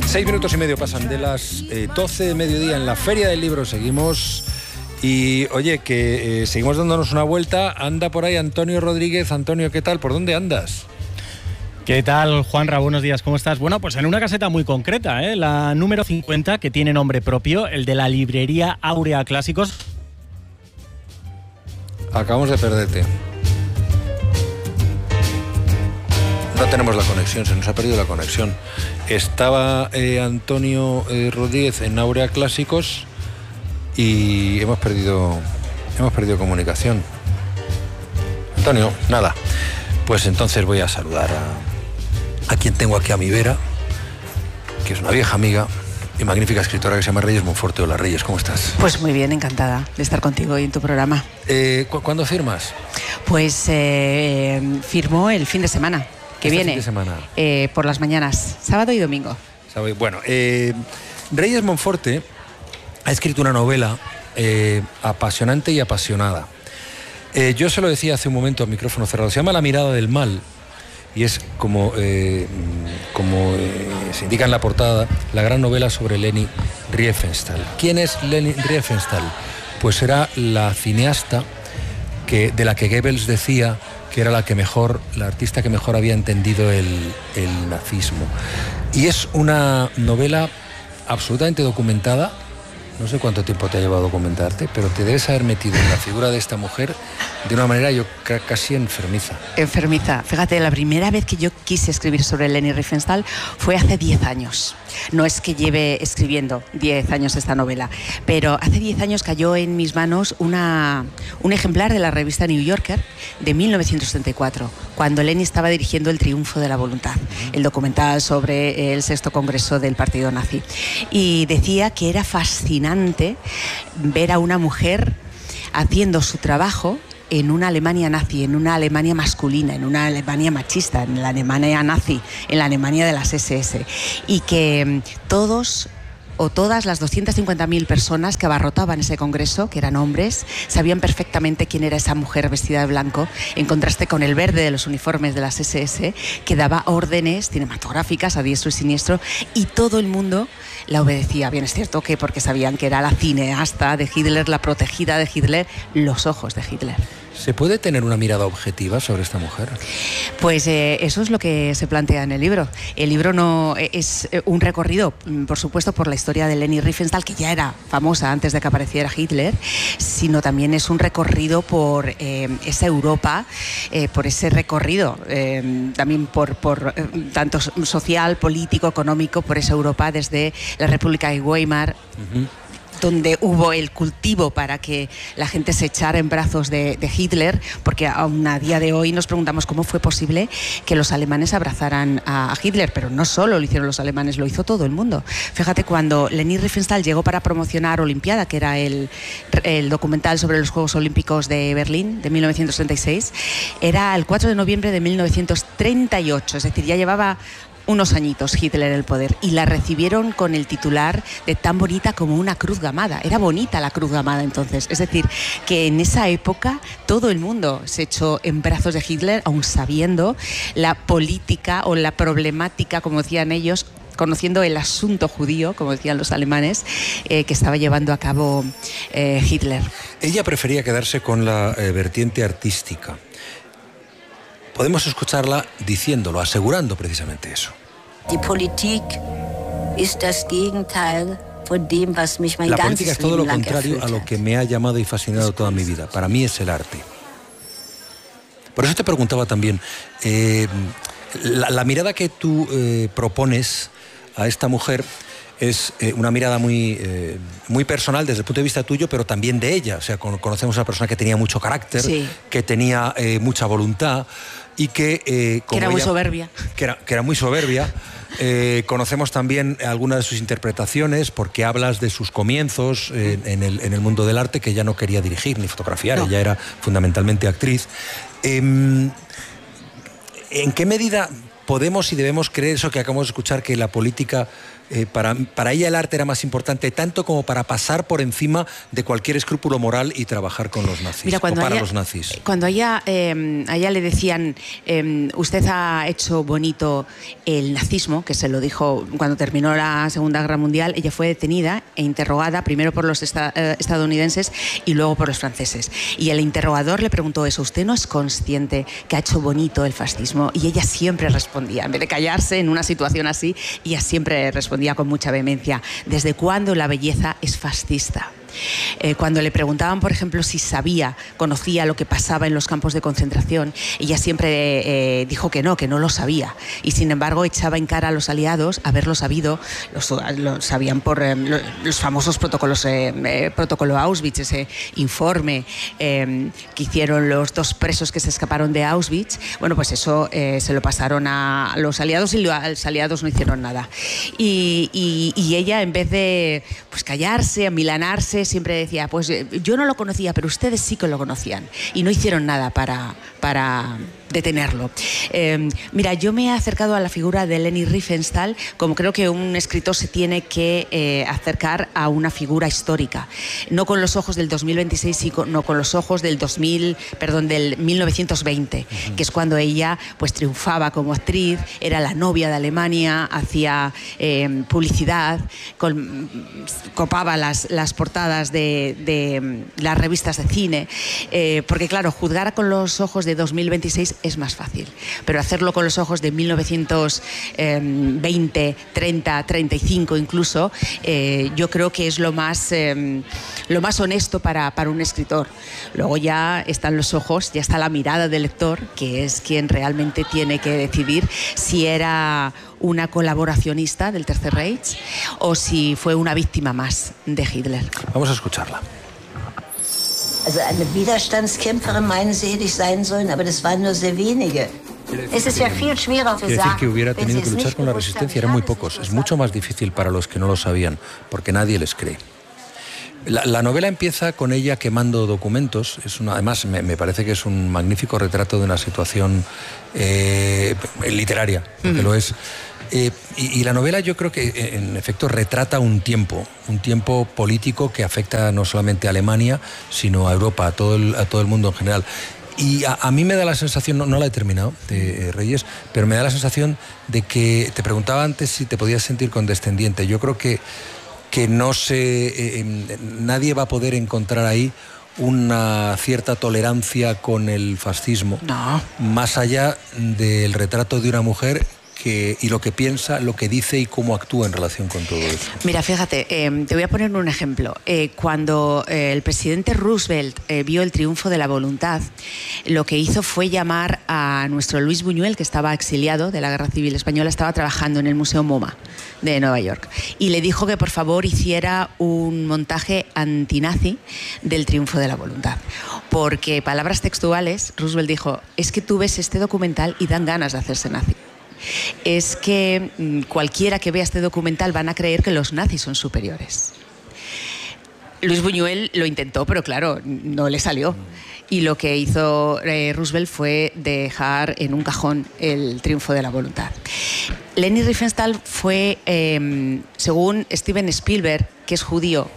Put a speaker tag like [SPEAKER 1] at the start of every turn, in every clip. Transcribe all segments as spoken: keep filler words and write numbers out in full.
[SPEAKER 1] Seis minutos y medio pasan de las eh, doce de mediodía en la Feria del Libro. Seguimos y, oye, que eh, seguimos dándonos una vuelta. Anda por ahí Antonio Rodríguez. Antonio, ¿qué tal? ¿Por dónde andas?
[SPEAKER 2] ¿Qué tal, Juanra? Buenos días, ¿cómo estás? Bueno, pues en una caseta muy concreta, ¿eh? La número cincuenta, que tiene nombre propio, el de la librería Áurea Clásicos.
[SPEAKER 1] Acabamos de perderte. No tenemos la conexión, se nos ha perdido la conexión. Estaba eh, Antonio eh, Rodríguez en Áurea Clásicos y hemos perdido, hemos perdido comunicación. Antonio, nada. Pues entonces voy a saludar a, a quien tengo aquí a mi vera, que es una vieja amiga y magnífica escritora que se llama Reyes Monforte. Hola, Reyes, ¿cómo estás?
[SPEAKER 3] Pues muy bien, encantada de estar contigo y en tu programa.
[SPEAKER 1] Eh, ¿cu ¿Cuándo firmas?
[SPEAKER 3] Pues eh, firmo el fin de semana que
[SPEAKER 1] ¿Este
[SPEAKER 3] viene,
[SPEAKER 1] fin de semana?
[SPEAKER 3] Eh, por las mañanas, sábado y domingo.
[SPEAKER 1] Bueno, eh, Reyes Monforte ha escrito una novela eh, apasionante y apasionada. Eh, yo se lo decía hace un momento a micrófono cerrado, se llama La mirada del mal y es como, eh, como eh, se indica en la portada, la gran novela sobre Leni Riefenstahl. ¿Quién es Leni Riefenstahl? Pues era la cineasta que, de la que Goebbels decía que era la que mejor, la artista que mejor había entendido el, el nazismo. Y es una novela absolutamente documentada. No sé cuánto tiempo te ha llevado a documentarte, pero te debes haber metido en la figura de esta mujer de una manera yo casi enfermiza.
[SPEAKER 3] Enfermiza. Fíjate, la primera vez que yo quise escribir sobre Leni Riefenstahl fue hace diez años. No es que lleve escribiendo diez años esta novela, pero hace diez años cayó en mis manos una, un ejemplar de la revista New Yorker de mil novecientos setenta y cuatro, cuando Leni estaba dirigiendo El triunfo de la voluntad, el documental sobre el sexto congreso del partido nazi. Y decía que era fascinante ver a una mujer haciendo su trabajo en una Alemania nazi, en una Alemania masculina, en una Alemania machista, en la Alemania nazi, en la Alemania de las ese ese, y que todos o todas las doscientas cincuenta mil personas que abarrotaban ese congreso, que eran hombres, sabían perfectamente quién era esa mujer vestida de blanco, en contraste con el verde de los uniformes de las ese ese, que daba órdenes cinematográficas a diestro y siniestro, y todo el mundo la obedecía. Bien, es cierto que porque sabían que era la cineasta de Hitler, la protegida de Hitler, los ojos de Hitler.
[SPEAKER 1] ¿Se puede tener una mirada objetiva sobre esta mujer?
[SPEAKER 3] Pues eh, eso es lo que se plantea en el libro. El libro no es un recorrido, por supuesto, por la historia de Leni Riefenstahl, que ya era famosa antes de que apareciera Hitler, sino también es un recorrido por eh, esa Europa, eh, por ese recorrido eh, también por, por eh, tanto social, político, económico, por esa Europa desde la República de Weimar. Uh-huh. Donde hubo el cultivo para que la gente se echara en brazos de, de Hitler, porque aún a día de hoy nos preguntamos cómo fue posible que los alemanes abrazaran a, a Hitler, pero no solo lo hicieron los alemanes, lo hizo todo el mundo. Fíjate, cuando Leni Riefenstahl llegó para promocionar Olimpiada, que era el, el documental sobre los Juegos Olímpicos de Berlín de mil novecientos treinta y seis, era el cuatro de noviembre de mil novecientos treinta y ocho, es decir, ya llevaba unos añitos Hitler en el poder, y la recibieron con el titular de tan bonita como una cruz gamada. Era bonita la cruz gamada entonces, es decir, que en esa época todo el mundo se echó en brazos de Hitler, aun sabiendo la política o la problemática, como decían ellos, conociendo el asunto judío, como decían los alemanes, eh, que estaba llevando a cabo eh, Hitler.
[SPEAKER 1] Ella prefería quedarse con la eh, vertiente artística. Podemos escucharla diciéndolo, asegurando precisamente eso.
[SPEAKER 4] Die Politik ist das Gegenteil von dem, was mich mein
[SPEAKER 1] La política es todo lo contrario a lo que me ha llamado y fascinado toda mi vida. Para mí es el arte. Por eso te preguntaba también, eh, la, la mirada que tú eh, propones a esta mujer es eh, una mirada muy, eh, muy personal desde el punto de vista tuyo, pero también de ella. O sea, con, conocemos a una persona que tenía mucho carácter, sí, que tenía eh, mucha voluntad y que... Eh, como
[SPEAKER 3] que era muy
[SPEAKER 1] ella,
[SPEAKER 3] soberbia.
[SPEAKER 1] Que era, que era muy soberbia. Eh, conocemos también algunas de sus interpretaciones, porque hablas de sus comienzos eh, en, el, en el mundo del arte, que ella no quería dirigir ni fotografiar, no. Ella era fundamentalmente actriz. Eh, ¿En qué medida podemos y debemos creer eso que acabamos de escuchar, que la política Eh, para, para ella el arte era más importante tanto como para pasar por encima de cualquier escrúpulo moral y trabajar con los nazis.
[SPEAKER 3] Mira, cuando
[SPEAKER 1] o para
[SPEAKER 3] ella,
[SPEAKER 1] los nazis.
[SPEAKER 3] Cuando a ella, eh, a ella le decían, eh, usted ha hecho bonito el nazismo, que se lo dijo cuando terminó la Segunda Guerra Mundial, ella fue detenida e interrogada primero por los esta, eh, estadounidenses y luego por los franceses. Y el interrogador le preguntó eso, ¿usted no es consciente que ha hecho bonito el fascismo? Y ella siempre respondía, en vez de callarse en una situación así, ella siempre respondía con mucha vehemencia, ¿desde cuándo la belleza es fascista? Eh, cuando le preguntaban, por ejemplo, si sabía, conocía lo que pasaba en los campos de concentración, ella siempre eh, dijo que no, que no lo sabía. Y sin embargo echaba en cara a los aliados haberlo sabido, lo sabían por eh, los famosos protocolos, eh, eh, protocolo Auschwitz, ese informe eh, que hicieron los dos presos que se escaparon de Auschwitz. Bueno, pues eso eh, se lo pasaron a los aliados y los aliados no hicieron nada. Y, y, y ella, en vez de pues, callarse, amilanarse, siempre decía, pues yo no lo conocía, pero ustedes sí que lo conocían y no hicieron nada para, para detenerlo. Eh, mira, yo me he acercado a la figura de Leni Riefenstahl como creo que un escritor se tiene que eh, acercar a una figura histórica, no con los ojos del dos mil veintiséis, sino con los ojos del dos mil, perdón, del mil novecientos veinte, uh-huh. que es cuando ella pues triunfaba como actriz, era la novia de Alemania, hacía eh, publicidad, con, copaba las, las portadas De, de las revistas de cine, eh, porque claro, juzgar con los ojos de dos mil veintiséis es más fácil, pero hacerlo con los ojos de mil novecientos veinte, treinta, treinta y cinco incluso, eh, yo creo que es lo más, eh, lo más honesto para, para un escritor. Luego ya están los ojos, ya está la mirada del lector, que es quien realmente tiene que decidir si era una colaboracionista del Tercer Reich o si fue una víctima más de Hitler.
[SPEAKER 1] Vamos a escucharla.
[SPEAKER 4] Also eine Widerstandskämpferin meinen sie, hätte ich sein sollen, aber das waren nur sehr wenige. Es ist ja viel schwerer
[SPEAKER 1] Quiere decir que hubiera tenido que luchar con la resistencia, eran muy pocos. Es mucho más difícil para los que no lo sabían, porque nadie les cree. La, la novela empieza con ella quemando documentos. Es una, además, me, me parece que es un magnífico retrato de una situación eh, literaria, porque mm. lo es. Eh, y, y la novela yo creo que en efecto retrata un tiempo, un tiempo político que afecta no solamente a Alemania, sino a Europa, a todo el, a todo el mundo en general. Y a, a mí me da la sensación, no, no la he terminado, de eh, Reyes, pero me da la sensación de que, te preguntaba antes si te podías sentir condescendiente. Yo creo que, que no sé, eh, eh, nadie va a poder encontrar ahí una cierta tolerancia con el fascismo,
[SPEAKER 3] no.
[SPEAKER 1] más allá del retrato de una mujer que, y lo que piensa, lo que dice y cómo actúa en relación con todo eso.
[SPEAKER 3] Mira, fíjate, eh, te voy a poner un ejemplo. Eh, cuando eh, el presidente Roosevelt eh, vio el triunfo de la voluntad, lo que hizo fue llamar a nuestro Luis Buñuel, que estaba exiliado de la Guerra Civil Española, estaba trabajando en el Museo MoMA de Nueva York, y le dijo que por favor hiciera un montaje antinazi del triunfo de la voluntad. Porque, palabras textuales, Roosevelt dijo, es que tú ves este documental y dan ganas de hacerse nazi. Es que mmm, cualquiera que vea este documental van a creer que los nazis son superiores. Luis Buñuel lo intentó, pero claro, no le salió. Y lo que hizo eh, Roosevelt fue dejar en un cajón el triunfo de la voluntad. Leni Riefenstahl fue, eh, según Steven Spielberg, que es judío,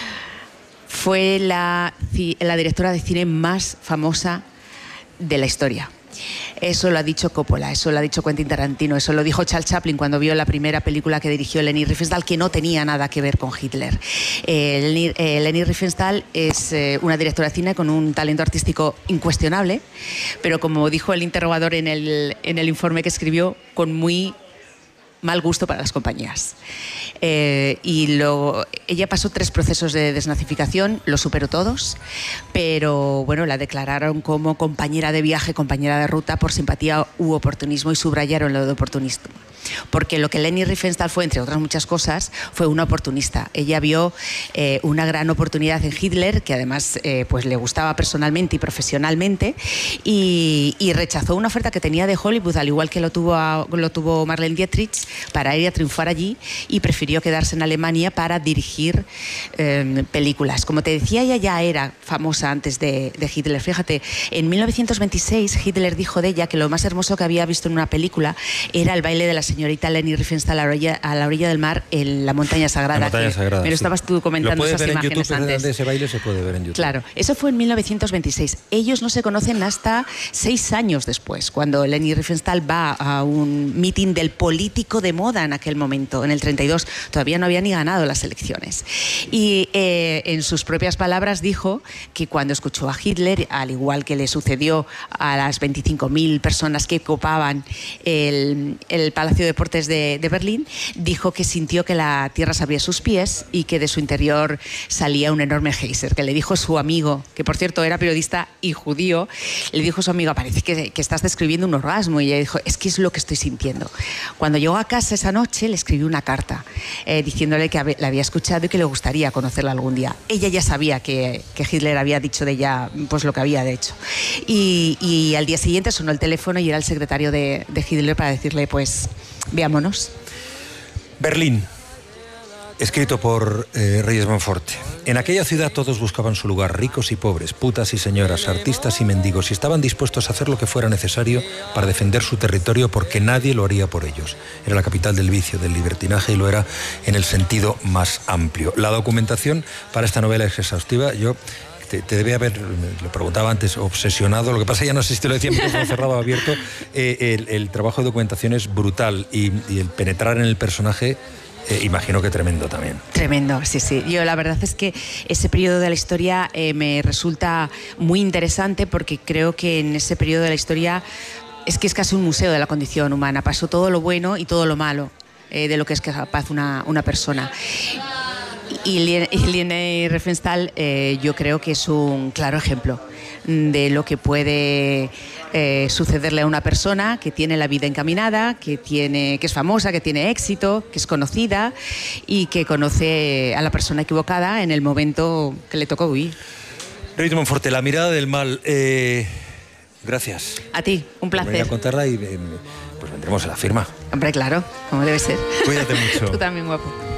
[SPEAKER 3] fue la, la directora de cine más famosa de la historia. Eso lo ha dicho Coppola, eso lo ha dicho Quentin Tarantino, eso lo dijo Charles Chaplin cuando vio la primera película que dirigió Leni Riefenstahl, que no tenía nada que ver con Hitler. Eh, Leni, eh, Leni Riefenstahl es eh, una directora de cine con un talento artístico incuestionable, pero como dijo el interrogador en el, en el informe que escribió, con muy mal gusto para las compañías. Eh, y lo, ella pasó tres procesos de desnazificación, lo superó todos, pero bueno, la declararon como compañera de viaje, compañera de ruta por simpatía u oportunismo, y subrayaron lo de oportunismo. Porque lo que Leni Riefenstahl fue, entre otras muchas cosas, fue una oportunista. Ella vio eh, una gran oportunidad en Hitler, que además eh, pues le gustaba personalmente y profesionalmente, y, y rechazó una oferta que tenía de Hollywood, al igual que lo tuvo, a, lo tuvo Marlene Dietrich, para ir a triunfar allí y prefirió quedarse en Alemania para dirigir eh, películas. Como te decía, ella ya era famosa antes de, de Hitler. Fíjate, en mil novecientos veintiséis Hitler dijo de ella que lo más hermoso que había visto en una película era el baile de la señorita Leni Riefenstahl a la orilla, a la orilla del mar en la montaña sagrada.
[SPEAKER 1] La montaña
[SPEAKER 3] que,
[SPEAKER 1] sagrada.
[SPEAKER 3] Me lo
[SPEAKER 1] sí.
[SPEAKER 3] estabas tú comentando esas
[SPEAKER 1] ver
[SPEAKER 3] imágenes
[SPEAKER 1] en YouTube,
[SPEAKER 3] antes.
[SPEAKER 1] De ese baile se puede ver en YouTube.
[SPEAKER 3] Claro, eso fue en mil novecientos veintiséis. Ellos no se conocen hasta seis años después, cuando Leni Riefenstahl va a un mitin del político de moda en aquel momento, en el treinta y dos. Todavía no había ni ganado las elecciones. Y eh, en sus propias palabras dijo que cuando escuchó a Hitler, al igual que le sucedió a las veinticinco mil personas que ocupaban el, el Palacio de Deportes de, de Berlín, dijo que sintió que la tierra se abría a sus pies y que de su interior salía un enorme geyser, que le dijo su amigo, que por cierto era periodista y judío, le dijo a su amigo, parece que, que estás describiendo un orgasmo, y ella dijo, es que es lo que estoy sintiendo. Cuando llegó a casa esa noche le escribió una carta eh, diciéndole que la había escuchado y que le gustaría conocerla algún día. Ella ya sabía que, que Hitler había dicho de ella pues lo que había hecho. Y, y al día siguiente sonó el teléfono y era el secretario de, de Hitler para decirle, pues, veámonos.
[SPEAKER 1] Berlín, escrito por eh, Reyes Monforte. En aquella ciudad todos buscaban su lugar, ricos y pobres, putas y señoras, artistas y mendigos, y estaban dispuestos a hacer lo que fuera necesario para defender su territorio porque nadie lo haría por ellos. Era la capital del vicio, del libertinaje, y lo era en el sentido más amplio. La documentación para esta novela es exhaustiva. Yo te, te debe haber, lo preguntaba antes, obsesionado, lo que pasa ya no sé si te lo decía micrófono cerrado o abierto, eh, el, el trabajo de documentación es brutal y, y el penetrar en el personaje, Eh, imagino que tremendo también.
[SPEAKER 3] Tremendo, sí, sí. Yo la verdad es que ese periodo de la historia eh, me resulta muy interesante porque creo que en ese periodo de la historia es que es casi un museo de la condición humana. Pasó todo lo bueno y todo lo malo eh, de lo que es capaz una, una persona. Y Leni Riefenstahl eh, yo creo que es un claro ejemplo de lo que puede eh, sucederle a una persona que tiene la vida encaminada, que, tiene, que es famosa, que tiene éxito, que es conocida y que conoce a la persona equivocada en el momento que le tocó huir.
[SPEAKER 1] Reyes Monforte, La mirada del mal. Eh, gracias.
[SPEAKER 3] A ti, un placer.
[SPEAKER 1] Voy a contarla y eh, pues vendremos a la firma.
[SPEAKER 3] Hombre, claro, como debe ser.
[SPEAKER 1] Cuídate mucho.
[SPEAKER 3] Tú también, guapo.